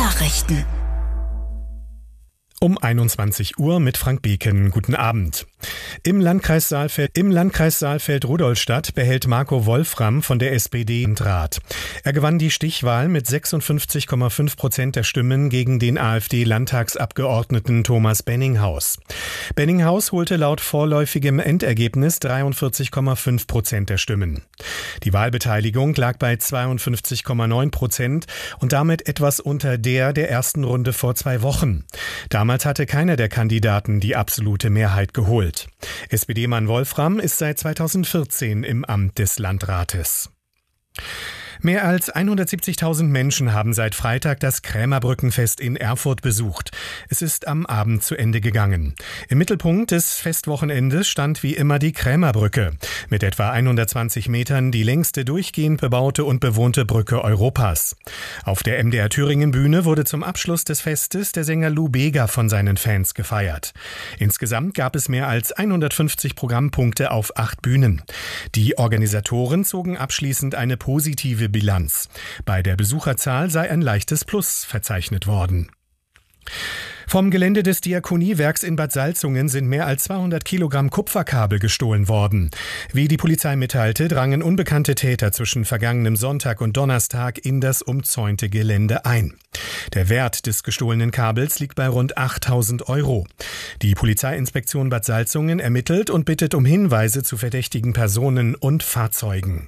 Nachrichten. Um 21 Uhr mit Frank Beken. Guten Abend. Im Landkreis Saalfeld-Rudolstadt behält Marco Wolfram von der SPD den Rat. Er gewann die Stichwahl mit 56,5% der Stimmen gegen den AfD-Landtagsabgeordneten Thomas Benninghaus. Benninghaus holte laut vorläufigem Endergebnis 43,5% der Stimmen. Die Wahlbeteiligung lag bei 52,9% und damit etwas unter der ersten Runde vor 2 Wochen. Damals hatte keiner der Kandidaten die absolute Mehrheit geholt. SPD-Mann Wolfram ist seit 2014 im Amt des Landrates. Mehr als 170.000 Menschen haben seit Freitag das Krämerbrückenfest in Erfurt besucht. Es ist am Abend zu Ende gegangen. Im Mittelpunkt des Festwochenendes stand wie immer die Krämerbrücke. Mit etwa 120 Metern die längste durchgehend bebaute und bewohnte Brücke Europas. Auf der MDR Thüringen Bühne wurde zum Abschluss des Festes der Sänger Lou Bega von seinen Fans gefeiert. Insgesamt gab es mehr als 150 Programmpunkte auf 8 Bühnen. Die Organisatoren zogen abschließend eine positive Bilanz. Bei der Besucherzahl sei ein leichtes Plus verzeichnet worden. Vom Gelände des Diakoniewerks in Bad Salzungen sind mehr als 200 Kilogramm Kupferkabel gestohlen worden. Wie die Polizei mitteilte, drangen unbekannte Täter zwischen vergangenem Sonntag und Donnerstag in das umzäunte Gelände ein. Der Wert des gestohlenen Kabels liegt bei rund 8.000 Euro. Die Polizeiinspektion Bad Salzungen ermittelt und bittet um Hinweise zu verdächtigen Personen und Fahrzeugen.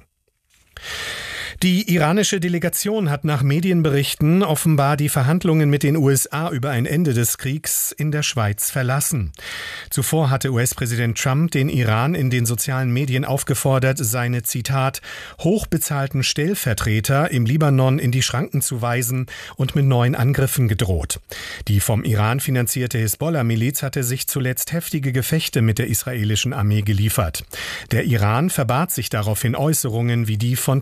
Die iranische Delegation hat nach Medienberichten offenbar die Verhandlungen mit den USA über ein Ende des Kriegs in der Schweiz verlassen. Zuvor hatte US-Präsident Trump den Iran in den sozialen Medien aufgefordert, seine, Zitat, hochbezahlten Stellvertreter im Libanon in die Schranken zu weisen und mit neuen Angriffen gedroht. Die vom Iran finanzierte Hisbollah-Miliz hatte sich zuletzt heftige Gefechte mit der israelischen Armee geliefert. Der Iran verbat sich daraufhin Äußerungen wie die von